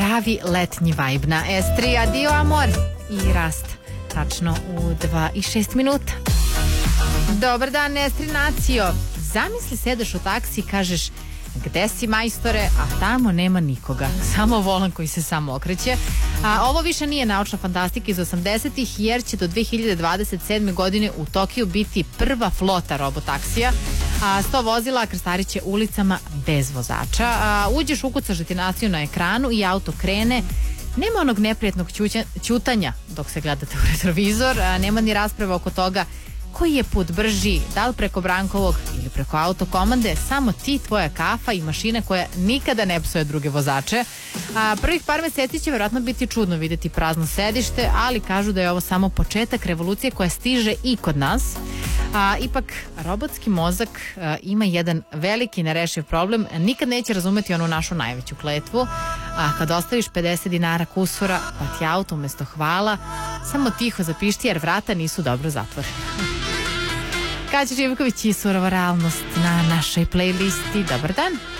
pravi letnji vibe na S3, adio amor i rast tačno u 2:06. Dobar dan, S3 nacijo. Zamisli, sedeš u taksi i kažeš: gde si, majstore, a tamo nema nikoga, samo volan koji se samo okreće. Ovo više nije naučna fantastika iz 80-ih, jer će do 2027. godine u Tokiju biti prva flota robotaksija. 100 vozila krstariće ulicama bez vozača. Uđeš, ukucaš destinaciju na ekranu i auto krene. Nema onog neprijatnog ćutanja dok se gledate u retrovizor, nema ni rasprave oko toga koji je put brži, da li preko Brankovog ili preko autokomande, samo ti, tvoja kafa i mašina koja nikada ne psuje druge vozače. Prvih par meseci će vjerojatno biti čudno vidjeti prazno sedište, ali kažu da je ovo samo početak revolucije koja stiže i kod nas. Ipak, robotski mozak ima jedan veliki nerešiv problem, nikad neće razumeti onu našu najveću kletvu, a kad ostaviš 50 dinara kusura, pa ti auto umjesto hvala samo tiho zapišti jer vrata nisu dobro zatvorena. Kaća Živković i surova realnost na našoj playlisti. Dobar dan.